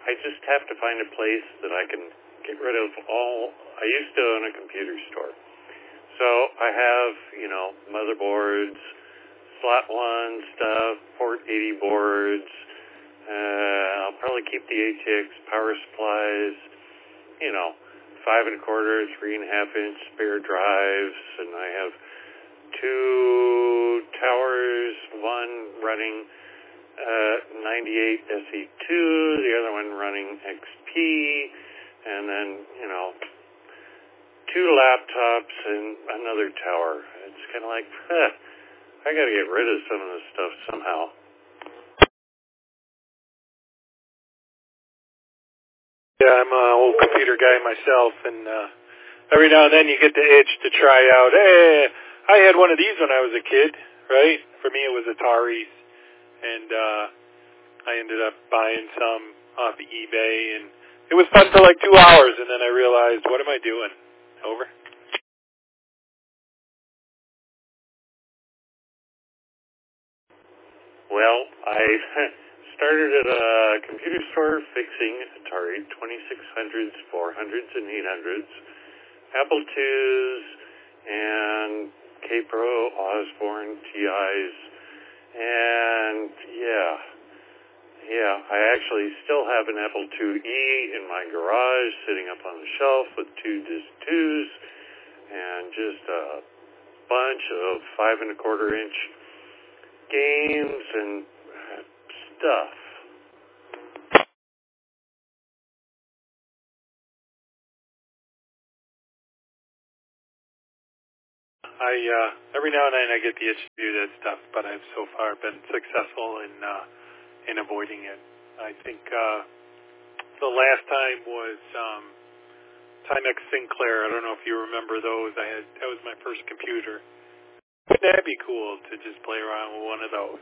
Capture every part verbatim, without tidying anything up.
I just have to find a place that I can get rid of all. I used to own a computer store. So I have, you know, motherboards, slot one stuff, port eighty boards. Uh, I'll probably keep the A T X power supplies, you know, five and a quarter, three and a half inch spare drives, and I have two towers, one running uh, ninety-eight S E two, the other one running X P, and then, you know, two laptops and another tower. It's kind of like, huh, I got to get rid of some of this stuff somehow. Yeah, I'm an old computer guy myself, and uh, every now and then you get the itch to try out, hey, I had one of these when I was a kid, right? For me it was Ataris, and uh, I ended up buying some off eBay, and it was fun for like two hours, and then I realized, what am I doing? Over. Well, I started at a computer store fixing Atari twenty-six hundreds, four hundreds, and eight hundreds, Apple twos, and K-Pro, Osborne, T Is, and yeah, yeah, I actually still have an Apple two E in my garage sitting up on the shelf with two disc twos, and just a bunch of five and a quarter inch games and stuff. I uh, every now and then I get the itch to do that stuff, but I've so far been successful in uh, in avoiding it. I think uh, the last time was um, Timex Sinclair. I don't know if you remember those. I had that was my first computer. Wouldn't that be cool to just play around with one of those?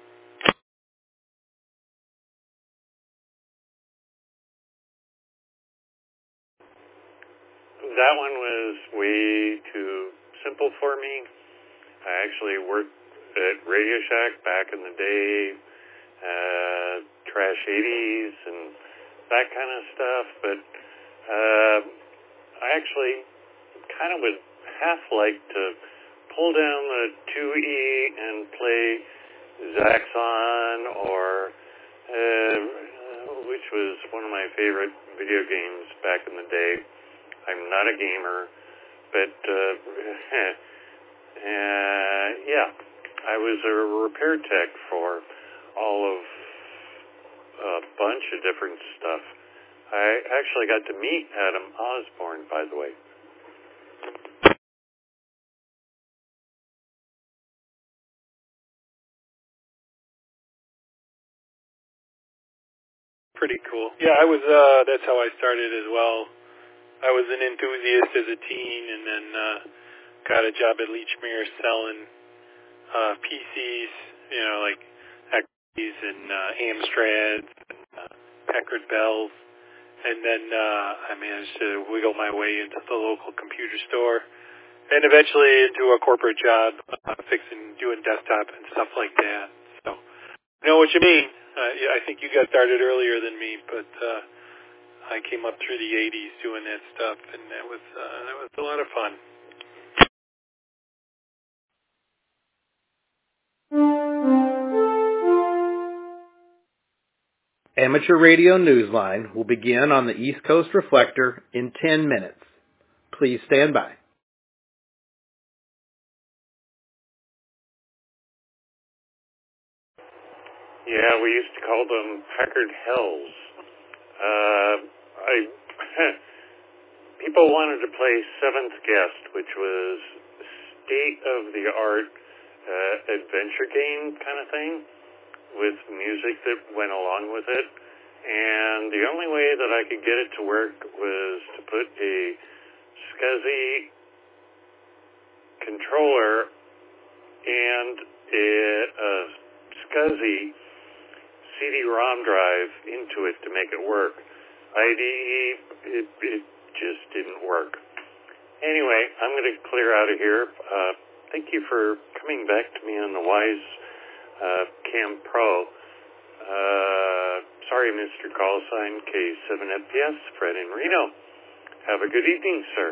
That one was way too simple for me. I actually worked at Radio Shack back in the day, uh, Trash eighties and that kind of stuff, but uh, I actually kind of would half like to pull down the two E and play Zaxxon, or uh, which was one of my favorite video games back in the day. I'm not a gamer, but uh, uh, yeah, I was a repair tech for all of a bunch of different stuff. I actually got to meet Adam Osborne, by the way. Pretty cool. Yeah, I was. Uh, that's how I started as well. I was an enthusiast as a teen, and then uh, got a job at Lechmere selling uh, P Cs, you know, like X Ps and uh, Amstrads, and, uh, Packard Bells, and then uh, I managed to wiggle my way into the local computer store, and eventually into a corporate job, uh, fixing, doing desktop and stuff like that. So, I know what you mean. Uh, yeah, I think you got started earlier than me, but uh, I came up through the eighties doing that stuff, and that was uh, that was a lot of fun. Amateur Radio Newsline will begin on the East Coast Reflector in ten minutes. Please stand by. Yeah, we used to call them Packard Hells. Uh, I people wanted to play Seventh Guest, which was state-of-the-art uh, adventure game kind of thing with music that went along with it. And the only way that I could get it to work was to put a SCSI controller and a, a SCSI C D-ROM drive into it to make it work. I D E, it, it just didn't work. Anyway, I'm going to clear out of here. Uh, thank you for coming back to me on the Wyze uh, Cam Pro. Uh, sorry Sorry, Mister Call Sign K seven F P S, Fred in Reno. Have a good evening, sir.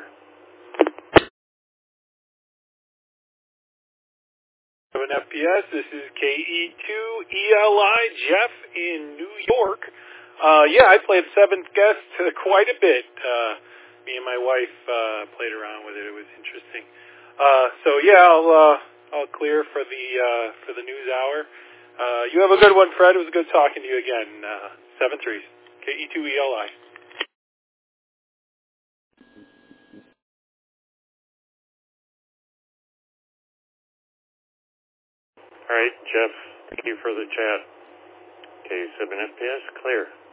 seven F P S, this is K E two E L I, Jeff in New York. Uh, yeah, I played Seventh Guest uh, quite a bit. Uh, me and my wife uh, played around with it. It was interesting. Uh, so yeah, I'll uh, I'll clear for the uh, for the news hour. Uh, you have a good one, Fred. It was good talking to you again. Uh, seven three, K E two E L I. All right, Jeff, thank you for the chat. K seven F P S, clear.